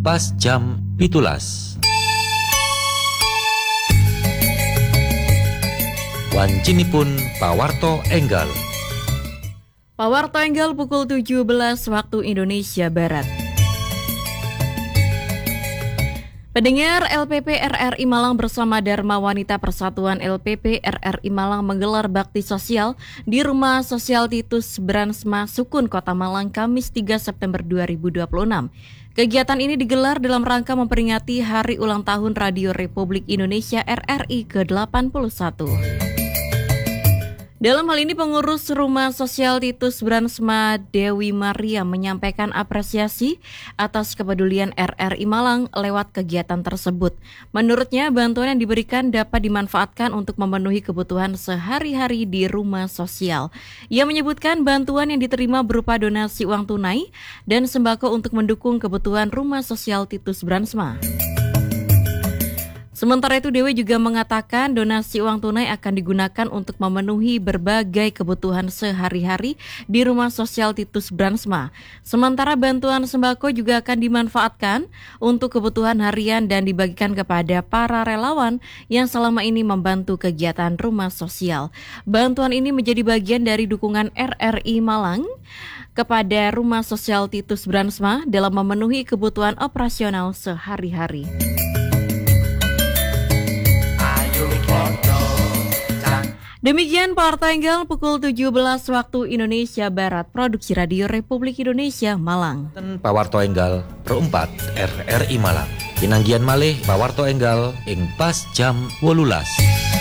pas jam 17. Wancinipun pawarto enggal. Pawarto enggal pukul 17 waktu Indonesia Barat. Pendengar, LPP RRI Malang bersama Dharma Wanita Persatuan LPP RRI Malang menggelar bakti sosial di Rumah Sosial Titus Bransma Sukun, Kota Malang, Kamis 3 September 2026. Kegiatan ini digelar dalam rangka memperingati Hari Ulang Tahun Radio Republik Indonesia RRI ke-81. Dalam hal ini pengurus Rumah Sosial Titus Bransma Dewi Maria menyampaikan apresiasi atas kepedulian RRI Malang lewat kegiatan tersebut. Menurutnya bantuan yang diberikan dapat dimanfaatkan untuk memenuhi kebutuhan sehari-hari di rumah sosial. Ia menyebutkan bantuan yang diterima berupa donasi uang tunai dan sembako untuk mendukung kebutuhan Rumah Sosial Titus Bransma. Sementara itu, Dewi juga mengatakan donasi uang tunai akan digunakan untuk memenuhi berbagai kebutuhan sehari-hari di Rumah Sosial Titus Bransma. Sementara bantuan sembako juga akan dimanfaatkan untuk kebutuhan harian dan dibagikan kepada para relawan yang selama ini membantu kegiatan rumah sosial. Bantuan ini menjadi bagian dari dukungan RRI Malang kepada Rumah Sosial Titus Bransma dalam memenuhi kebutuhan operasional sehari-hari. Demikian Pawarto Enggal pukul 17 waktu Indonesia Barat. Produksi Radio Republik Indonesia Malang. Pawarto Enggal Pro 4 RRI Malang. Pinanggian malih Pawarto Enggal ing pas jam 18.